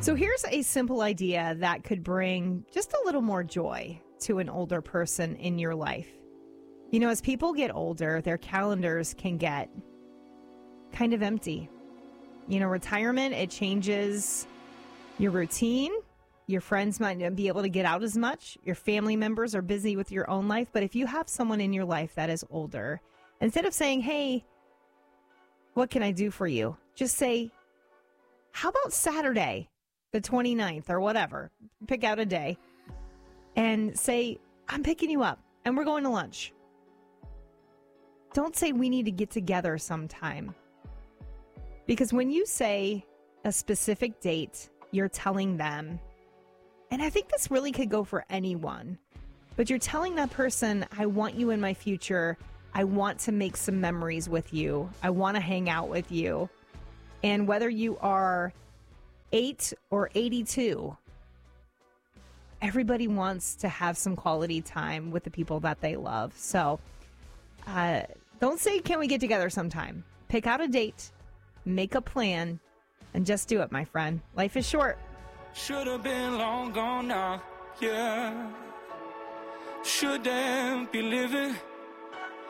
So here's a simple idea that could bring just a little more joy to an older person in your life. You know, as people get older, their calendars can get kind of empty. You know, retirement, it changes your routine. Your friends might not be able to get out as much. Your family members are busy with your own life. But if you have someone in your life that is older, instead of saying, hey, what can I do for you? Just say, how about Saturday, the 29th or whatever? Pick out a day and say, I'm picking you up and we're going to lunch. Don't say we need to get together sometime. Because when you say a specific date, you're telling them, and I think this really could go for anyone, but you're telling that person, I want you in my future. I want to make some memories with you. I want to hang out with you. And whether you are 8 or 82, everybody wants to have some quality time with the people that they love. So don't say, can we get together sometime? Pick out a date, make a plan, and just do it, my friend. Life is short. Should have been long gone now, yeah. Shouldn't be living